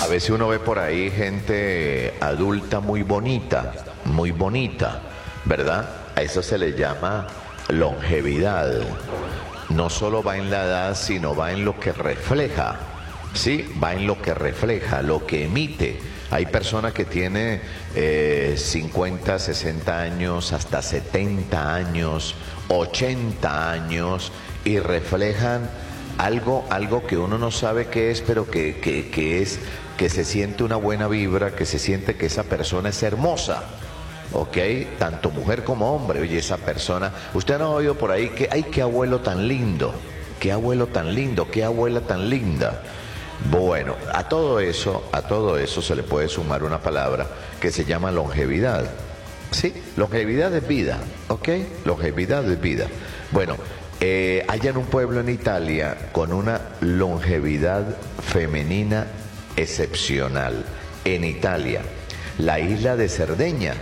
veces uno ve por ahí gente adulta muy bonita, ¿verdad? A eso se le llama longevidad. No solo va en la edad, sino va en lo que refleja, ¿sí? Va en lo que refleja, lo que emite. Hay personas que tienen 50, 60 años, hasta 70 años, 80 años y reflejan algo que uno no sabe qué es, pero que es que se siente una buena vibra, que se siente que esa persona es hermosa. ¿Ok? Tanto mujer como hombre. Oye, esa persona, usted no ha oído por ahí que, ay, qué abuelo tan lindo, qué abuelo tan lindo, qué abuela tan linda. Bueno, a todo eso se le puede sumar una palabra que se llama longevidad. Sí, longevidad es vida, ¿ok? Longevidad es vida. Bueno, hallan un pueblo en Italia con una longevidad femenina excepcional. En Italia, la isla de Cerdeña.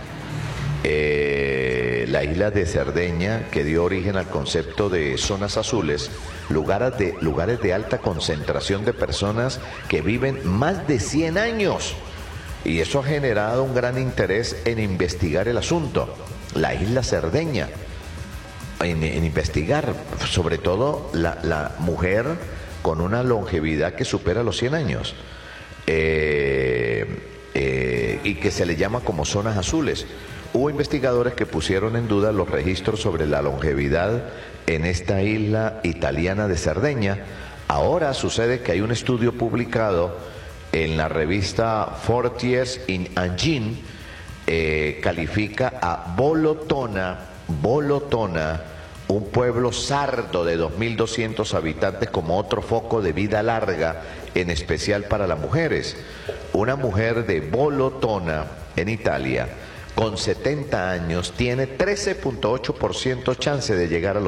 La isla de Cerdeña, que dio origen al concepto de zonas azules, lugares de alta concentración de personas que viven más de 100 años. Y eso ha generado un gran interés en investigar el asunto. La isla Cerdeña, en investigar, sobre todo la mujer con una longevidad que supera los 100 años. Y que se le llama como zonas azules. Hubo investigadores que pusieron en duda los registros sobre la longevidad en esta isla italiana de Cerdeña. Ahora sucede que hay un estudio publicado en la revista Forties in Engine, califica a Bolotona, un pueblo sardo de 2.200 habitantes, como otro foco de vida larga, en especial para las mujeres. Una mujer de Bolotona, en Italia, con 70 años, tiene 13.8% chance de llegar a los